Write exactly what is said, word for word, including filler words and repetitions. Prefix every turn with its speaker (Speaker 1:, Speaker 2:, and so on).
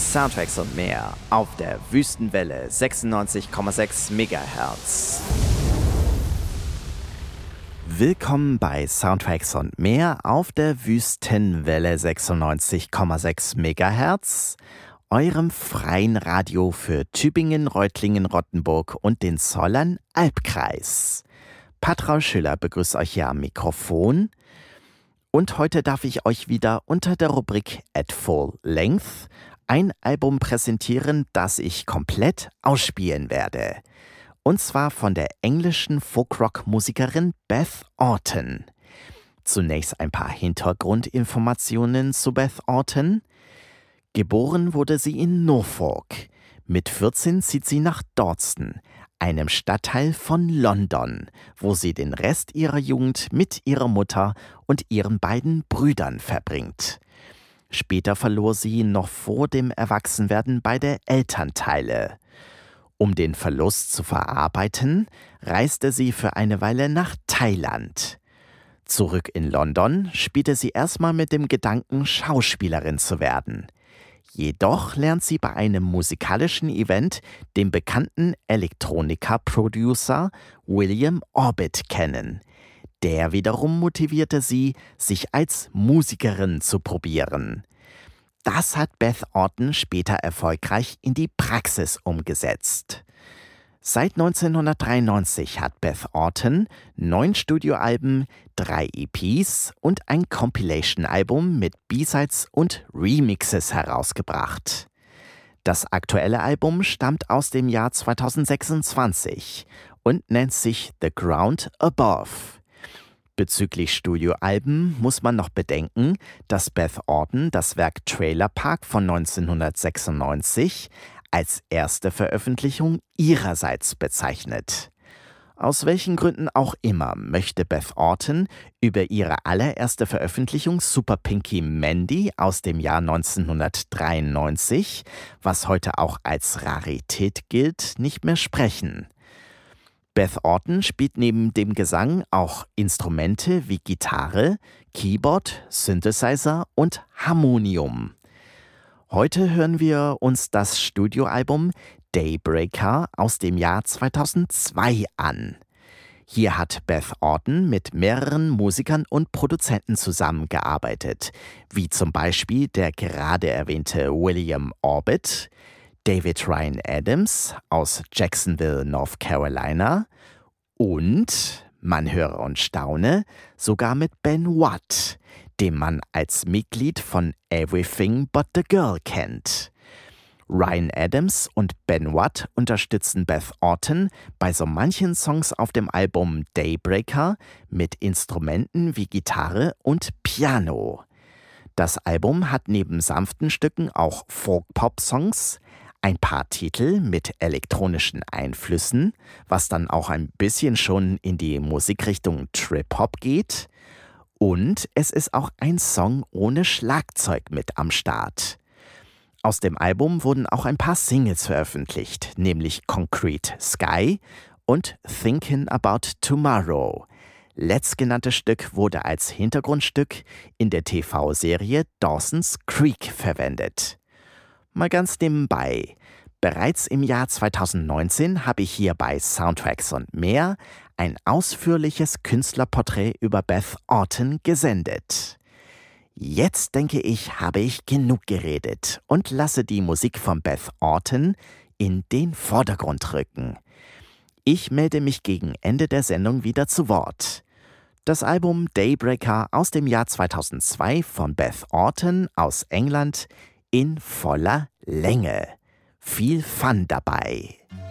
Speaker 1: Soundtracks und mehr auf der Wüstenwelle sechsundneunzig Komma sechs Megahertz. Willkommen bei Soundtracks und mehr auf der Wüstenwelle sechsundneunzig Komma sechs Megahertz, eurem freien Radio für Tübingen, Reutlingen, Rottenburg und den Zollern-Albkreis. Patraul Schüller begrüßt euch hier am Mikrofon. Und heute darf ich euch wieder unter der Rubrik At Full Length ein Album präsentieren, das ich komplett ausspielen werde. Und zwar von der englischen Folkrock-Musikerin Beth Orton. Zunächst ein paar Hintergrundinformationen zu Beth Orton. Geboren wurde sie in Norfolk. Mit vierzehn zieht sie nach Dawson, einem Stadtteil von London, wo sie den Rest ihrer Jugend mit ihrer Mutter und ihren beiden Brüdern verbringt. Später verlor sie noch vor dem Erwachsenwerden beide Elternteile. Um den Verlust zu verarbeiten, reiste sie für eine Weile nach Thailand. Zurück in London spielte sie erstmal mit dem Gedanken, Schauspielerin zu werden. Jedoch lernt sie bei einem musikalischen Event den bekannten Elektronika-Producer William Orbit kennen. Der wiederum motivierte sie, sich als Musikerin zu probieren. Das hat Beth Orton später erfolgreich in die Praxis umgesetzt. Seit neunzehnhundertdreiundneunzig hat Beth Orton neun Studioalben, drei E Ps und ein Compilation-Album mit B-Sides und Remixes herausgebracht. Das aktuelle Album stammt aus dem Jahr zweitausendsechsundzwanzig und nennt sich The Ground Above. Bezüglich Studioalben muss man noch bedenken, dass Beth Orton das Werk Trailer Park von neunzehnhundertsechsundneunzig als erste Veröffentlichung ihrerseits bezeichnet. Aus welchen Gründen auch immer möchte Beth Orton über ihre allererste Veröffentlichung Super Pinky Mandy aus dem Jahr neunzehnhundertdreiundneunzig, was heute auch als Rarität gilt, nicht mehr sprechen. Beth Orton spielt neben dem Gesang auch Instrumente wie Gitarre, Keyboard, Synthesizer und Harmonium. Heute hören wir uns das Studioalbum Daybreaker aus dem Jahr zweitausendzwei an. Hier hat Beth Orton mit mehreren Musikern und Produzenten zusammengearbeitet, wie zum Beispiel der gerade erwähnte William Orbit, David Ryan Adams aus Jacksonville, North Carolina und, man höre und staune, sogar mit Ben Watt, den man als Mitglied von Everything But the Girl kennt. Ryan Adams und Ben Watt unterstützen Beth Orton bei so manchen Songs auf dem Album Daybreaker mit Instrumenten wie Gitarre und Piano. Das Album hat neben sanften Stücken auch Folk-Pop-Songs, ein paar Titel mit elektronischen Einflüssen, was dann auch ein bisschen schon in die Musikrichtung Trip-Hop geht. Und es ist auch ein Song ohne Schlagzeug mit am Start. Aus dem Album wurden auch ein paar Singles veröffentlicht, nämlich Concrete Sky und Thinking About Tomorrow. Letztgenanntes Stück wurde als Hintergrundstück in der T V-Serie Dawson's Creek verwendet. Mal ganz nebenbei. Bereits im Jahr zweitausendneunzehn habe ich hier bei Soundtracks und mehr ein ausführliches Künstlerporträt über Beth Orton gesendet. Jetzt denke ich, habe ich genug geredet und lasse die Musik von Beth Orton in den Vordergrund rücken. Ich melde mich gegen Ende der Sendung wieder zu Wort. Das Album Daybreaker aus dem Jahr zweitausendzwei von Beth Orton aus England in voller Länge. Viel Fun dabei!